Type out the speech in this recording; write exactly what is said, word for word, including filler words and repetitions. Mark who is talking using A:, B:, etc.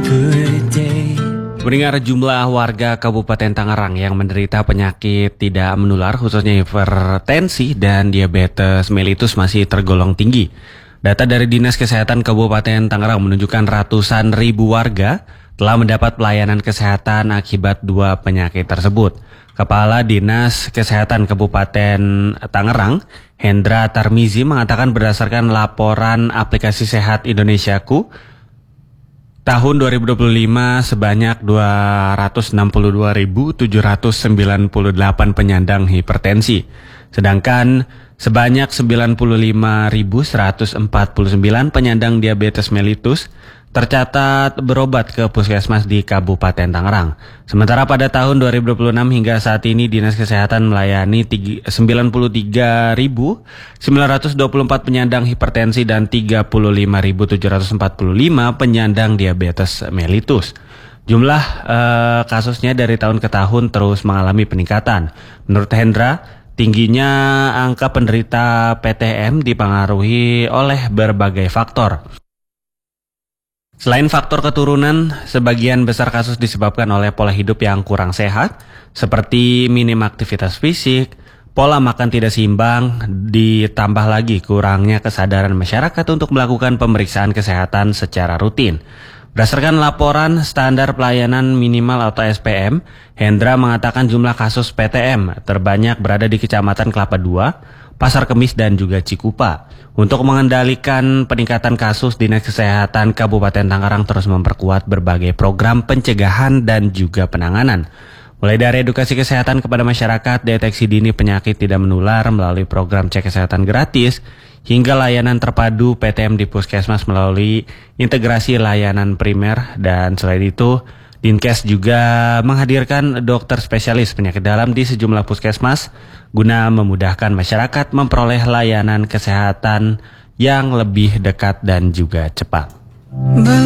A: good day.
B: Mendengar jumlah warga Kabupaten Tangerang yang menderita penyakit tidak menular khususnya hipertensi dan diabetes mellitus masih tergolong tinggi. Data dari Dinas Kesehatan Kabupaten Tangerang menunjukkan ratusan ribu warga telah mendapat pelayanan kesehatan akibat dua penyakit tersebut. Kepala Dinas Kesehatan Kabupaten Tangerang, Hendra Tarmizi, mengatakan berdasarkan laporan aplikasi Sehat Indonesiaku, tahun dua ribu dua puluh lima sebanyak dua ratus enam puluh dua ribu tujuh ratus sembilan puluh delapan penyandang hipertensi. Sedangkan sebanyak sembilan puluh lima ribu seratus empat puluh sembilan penyandang diabetes mellitus tercatat berobat ke puskesmas di Kabupaten Tangerang. Sementara pada tahun dua ribu dua puluh enam hingga saat ini Dinas Kesehatan melayani sembilan puluh tiga ribu sembilan ratus dua puluh empat penyandang hipertensi dan tiga puluh lima ribu tujuh ratus empat puluh lima penyandang diabetes mellitus. Jumlah eh, kasusnya dari tahun ke tahun terus mengalami peningkatan. Menurut Hendra, tingginya angka penderita P T M dipengaruhi oleh berbagai faktor. Selain faktor keturunan, sebagian besar kasus disebabkan oleh pola hidup yang kurang sehat, seperti minim aktivitas fisik, pola makan tidak seimbang, ditambah lagi kurangnya kesadaran masyarakat untuk melakukan pemeriksaan kesehatan secara rutin. Berdasarkan laporan standar pelayanan minimal atau S P M, Hendra mengatakan jumlah kasus P T M terbanyak berada di Kecamatan Kelapa Dua, Pasar Kemis, dan juga Cikupa. Untuk mengendalikan peningkatan kasus, Dinas Kesehatan Kabupaten Tangerang terus memperkuat berbagai program pencegahan dan juga penanganan. Mulai dari edukasi kesehatan kepada masyarakat, deteksi dini penyakit tidak menular melalui program cek kesehatan gratis, hingga layanan terpadu P T M di puskesmas melalui integrasi layanan primer. Dan selain itu, Dinkes juga menghadirkan dokter spesialis penyakit dalam di sejumlah puskesmas guna memudahkan masyarakat memperoleh layanan kesehatan yang lebih dekat dan juga cepat.